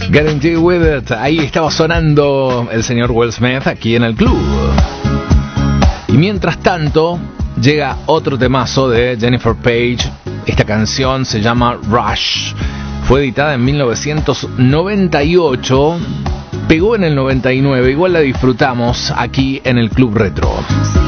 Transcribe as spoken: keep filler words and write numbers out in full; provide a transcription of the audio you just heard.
Guarantee With It. Ahí estaba sonando el señor Will Smith aquí en el club. Y mientras tanto, llega otro temazo de Jennifer Page. Esta canción se llama Rush. Fue editada en mil novecientos noventa y ocho. Pegó en el noventa y nueve. Igual la disfrutamos aquí en el Club Retro.